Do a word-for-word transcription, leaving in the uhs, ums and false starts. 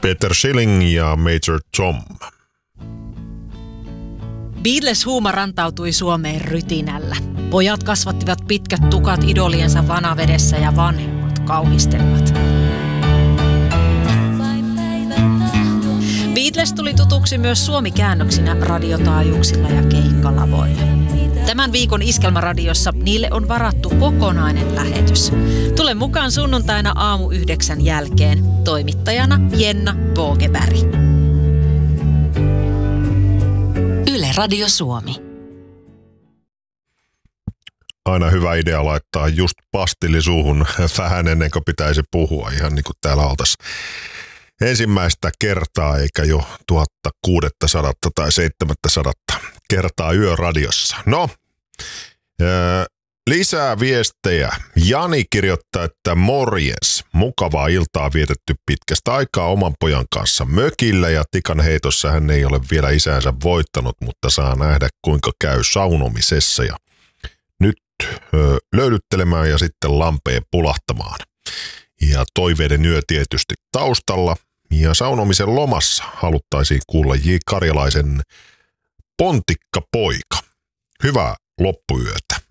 Peter Schilling ja Major Tom. Beatles-huuma rantautui Suomeen rytinällä. Pojat kasvattivat pitkät tukat idoliensa vanavedessä ja vanhemmat kauhistelivat. Beatles tuli tutuksi myös suomikäännöksinä radiotaajuuksilla ja keikkalavoilla. Tämän viikon Iskelmäradiossa niille on varattu kokonainen lähetys. Tule mukaan sunnuntaina aamu yhdeksän jälkeen. Toimittajana Jenna Bogeberg. Yle Radio Suomi. Aina hyvä idea laittaa just pastilli suuhun vähän ennen kuin pitäisi puhua. Ihan niin kuin täällä oltaisiin ensimmäistä kertaa, eikä jo tuhatkuusisataa tai seitsemänsataa kertaa yöradiossa. No, ää, lisää viestejä. Jani kirjoittaa, että morjens. Mukavaa iltaa vietetty pitkästä aikaa oman pojan kanssa mökillä ja tikan heitossa hän ei ole vielä isänsä voittanut, mutta saa nähdä kuinka käy saunomisessa ja nyt ö, löydyttelemään ja sitten lampeen pulahtamaan. Ja toiveiden yö tietysti taustalla ja saunomisen lomassa haluttaisiin kuulla J. Karjalaisen Pontikka poika. Hyvää loppuyötä.